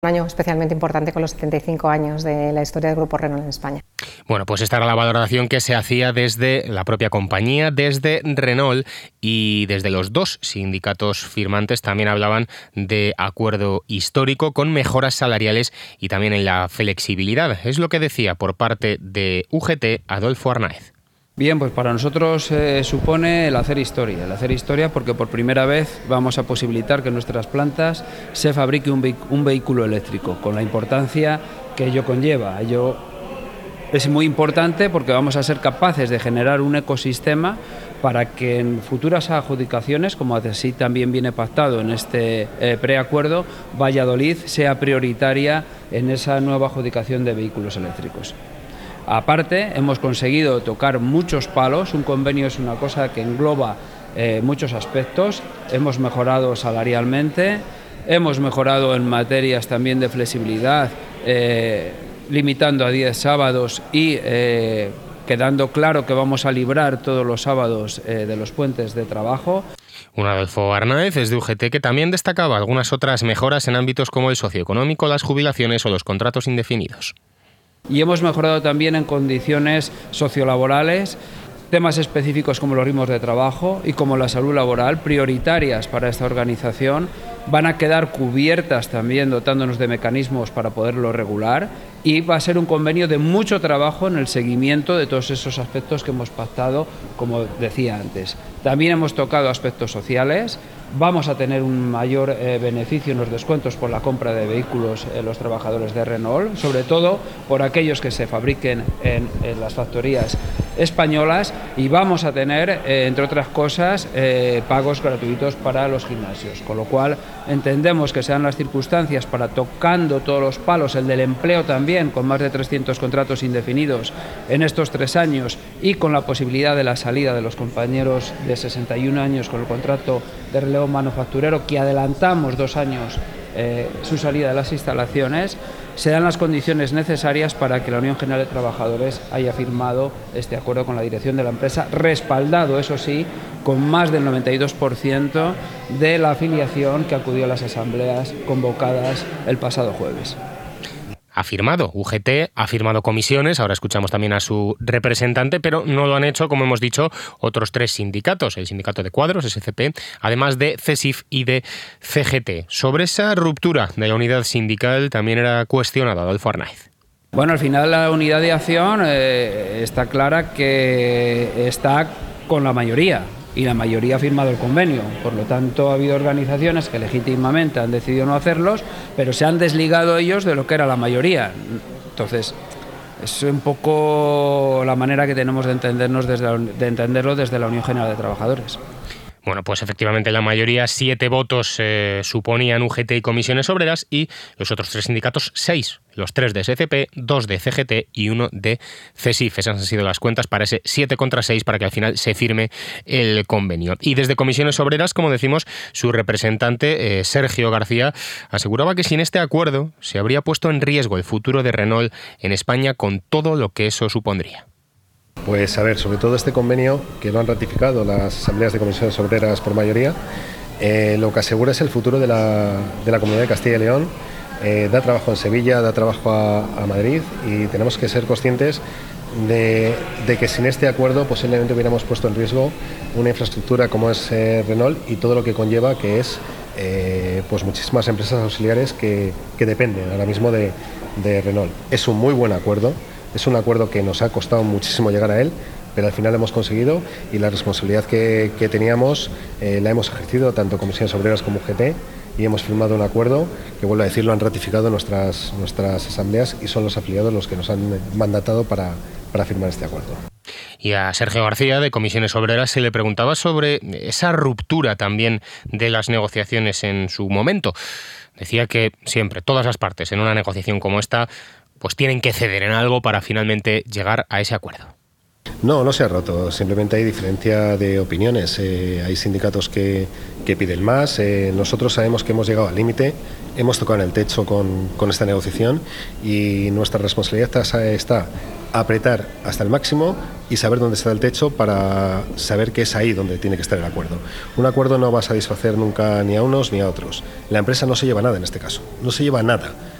Un año especialmente importante con los 75 años de la historia del Grupo Renault en España. Bueno, pues esta era la valoración que se hacía desde la propia compañía, desde Renault, y desde los dos sindicatos firmantes también hablaban de acuerdo histórico con mejoras salariales y también en la flexibilidad. Es lo que decía por parte de UGT Adolfo Arnáez. Bien, pues para nosotros supone el hacer historia porque por primera vez vamos a posibilitar que en nuestras plantas se fabrique un vehículo eléctrico, con la importancia que ello conlleva. Ello es muy importante porque vamos a ser capaces de generar un ecosistema para que en futuras adjudicaciones, como así también viene pactado en este preacuerdo, Valladolid sea prioritaria en esa nueva adjudicación de vehículos eléctricos. Aparte, hemos conseguido tocar muchos palos. Un convenio es una cosa que engloba muchos aspectos. Hemos mejorado salarialmente, hemos mejorado en materias también de flexibilidad, limitando a 10 sábados y quedando claro que vamos a librar todos los sábados de los puentes de trabajo. Un Adolfo Arnáez desde UGT que también destacaba algunas otras mejoras en ámbitos como el socioeconómico, las jubilaciones o los contratos indefinidos. Y hemos mejorado también en condiciones sociolaborales, temas específicos como los ritmos de trabajo y como la salud laboral, prioritarias para esta organización, van a quedar cubiertas también dotándonos de mecanismos para poderlo regular, y va a ser un convenio de mucho trabajo en el seguimiento de todos esos aspectos que hemos pactado, como decía antes. También hemos tocado aspectos sociales. Vamos a tener un mayor beneficio en los descuentos por la compra de vehículos los trabajadores de Renault, sobre todo por aquellos que se fabriquen en las factorías españolas, y vamos a tener, entre otras cosas, pagos gratuitos para los gimnasios, con lo cual entendemos que sean las circunstancias para, tocando todos los palos, el del empleo también, con más de 300 contratos indefinidos en estos 3 años y con la posibilidad de la salida de los compañeros de 61 años con el contrato de relevo manufacturero, que adelantamos 2 años su salida de las instalaciones, se dan las condiciones necesarias para que la Unión General de Trabajadores haya firmado este acuerdo con la dirección de la empresa, respaldado, eso sí, con más del 92% de la afiliación que acudió a las asambleas convocadas el pasado jueves. Ha firmado UGT, ha firmado comisiones, ahora escuchamos también a su representante, pero no lo han hecho, como hemos dicho, otros 3 sindicatos, el sindicato de cuadros, SCP, además de CESIF y de CGT. Sobre esa ruptura de la unidad sindical también era cuestionado Adolfo Arnáez. Bueno, al final la unidad de acción está clara que está con la mayoría, y la mayoría ha firmado el convenio. Por lo tanto, ha habido organizaciones que legítimamente han decidido no hacerlos, pero se han desligado ellos de lo que era la mayoría. Entonces, es un poco la manera que tenemos de entenderlo desde la Unión General de Trabajadores. Bueno, pues efectivamente la mayoría, 7 votos suponían UGT y Comisiones Obreras, y los otros 3 sindicatos, 6. Los 3 de SCP, 2 de CGT y 1 de CESIF. Esas han sido las cuentas para ese 7 contra 6 para que al final se firme el convenio. Y desde Comisiones Obreras, como decimos, su representante, Sergio García, aseguraba que sin este acuerdo se habría puesto en riesgo el futuro de Renault en España, con todo lo que eso supondría. Pues a ver, sobre todo este convenio que lo han ratificado las asambleas de comisiones obreras por mayoría, lo que asegura es el futuro de la Comunidad de Castilla y León. Da trabajo en Sevilla, da trabajo a Madrid, y tenemos que ser conscientes de que sin este acuerdo posiblemente hubiéramos puesto en riesgo una infraestructura como es Renault y todo lo que conlleva, que es pues muchísimas empresas auxiliares que dependen ahora mismo de Renault. Es un muy buen acuerdo. Es un acuerdo que nos ha costado muchísimo llegar a él, pero al final hemos conseguido, y la responsabilidad que teníamos la hemos ejercido tanto Comisiones Obreras como UGT, y hemos firmado un acuerdo que, vuelvo a decirlo, han ratificado nuestras asambleas, y son los afiliados los que nos han mandatado para firmar este acuerdo. Y a Sergio García, de Comisiones Obreras, se le preguntaba sobre esa ruptura también de las negociaciones en su momento. Decía que siempre, todas las partes en una negociación como esta, pues tienen que ceder en algo para finalmente llegar a ese acuerdo. No se ha roto, simplemente hay diferencia de opiniones. Hay sindicatos que piden más. Nosotros sabemos que hemos llegado al límite, hemos tocado en el techo con esta negociación, y nuestra responsabilidad está apretar hasta el máximo y saber dónde está el techo para saber que es ahí donde tiene que estar el acuerdo. Un acuerdo no va a satisfacer nunca ni a unos ni a otros. La empresa no se lleva nada en este caso, no se lleva nada.